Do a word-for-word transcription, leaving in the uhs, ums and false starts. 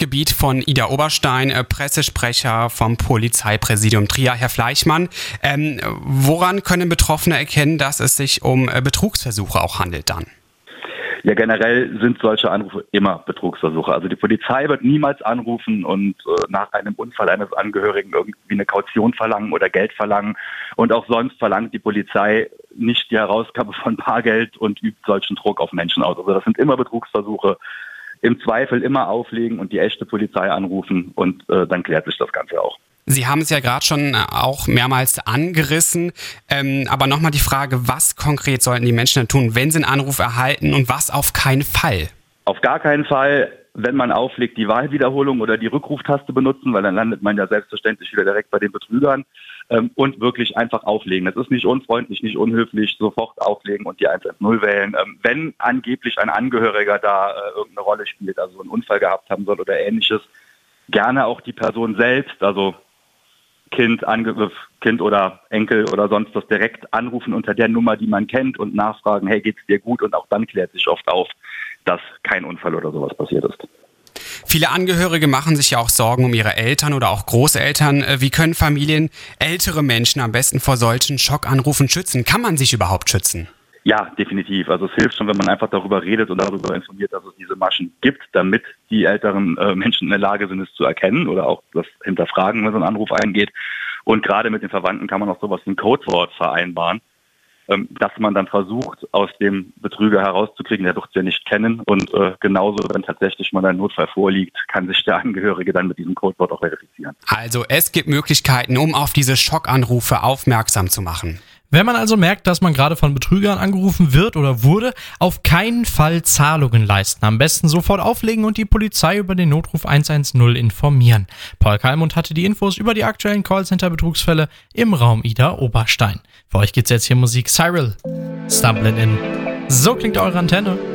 Sachgebiet von Ida Oberstein, äh, Pressesprecher vom Polizeipräsidium Trier. Herr Fleischmann, ähm, woran können Betroffene erkennen, dass es sich um äh, Betrugsversuche auch handelt dann? Ja, generell sind solche Anrufe immer Betrugsversuche. Also die Polizei wird niemals anrufen und äh, nach einem Unfall eines Angehörigen irgendwie eine Kaution verlangen oder Geld verlangen. Und auch sonst verlangt die Polizei nicht die Herausgabe von Bargeld und übt solchen Druck auf Menschen aus. Also das sind immer Betrugsversuche. Im Zweifel immer auflegen und die echte Polizei anrufen und äh, dann klärt sich das Ganze auch. Sie haben es ja gerade schon auch mehrmals angerissen, ähm, aber nochmal die Frage, was konkret sollten die Menschen dann tun, wenn sie einen Anruf erhalten und was auf keinen Fall? Auf gar keinen Fall, wenn man auflegt, die Wahlwiederholung oder die Rückruftaste benutzen, weil dann landet man ja selbstverständlich wieder direkt bei den Betrügern ähm, und wirklich einfach auflegen. Das ist nicht unfreundlich, nicht unhöflich, sofort auflegen und die eins eins null wählen. Ähm, wenn angeblich ein Angehöriger da äh, irgendeine Rolle spielt, also einen Unfall gehabt haben soll oder ähnliches, gerne auch die Person selbst, also Kind, Ange- Kind oder Enkel oder sonst was direkt anrufen unter der Nummer, die man kennt und nachfragen, hey, geht's dir gut? Und auch dann klärt sich oft auf, dass kein Unfall oder sowas passiert ist. Viele Angehörige machen sich ja auch Sorgen um ihre Eltern oder auch Großeltern. Wie können Familien ältere Menschen am besten vor solchen Schockanrufen schützen? Kann man sich überhaupt schützen? Ja, definitiv. Also es hilft schon, wenn man einfach darüber redet und darüber informiert, dass es diese Maschen gibt, damit die älteren äh, Menschen in der Lage sind, es zu erkennen oder auch das hinterfragen, wenn so ein Anruf eingeht. Und gerade mit den Verwandten kann man auch sowas wie ein Codewort vereinbaren, ähm, dass man dann versucht, aus dem Betrüger herauszukriegen, der wird es ja nicht kennen. Und äh, genauso, wenn tatsächlich mal ein Notfall vorliegt, kann sich der Angehörige dann mit diesem Codewort auch verifizieren. Also es gibt Möglichkeiten, um auf diese Schockanrufe aufmerksam zu machen. Wenn man also merkt, dass man gerade von Betrügern angerufen wird oder wurde, auf keinen Fall Zahlungen leisten. Am besten sofort auflegen und die Polizei über den Notruf eins eins null informieren. Paul Kalmund hatte die Infos über die aktuellen Callcenter-Betrugsfälle im Raum Ida Oberstein. Für euch gibt's jetzt hier Musik Cyril, Stumblin' In. So klingt eure Antenne.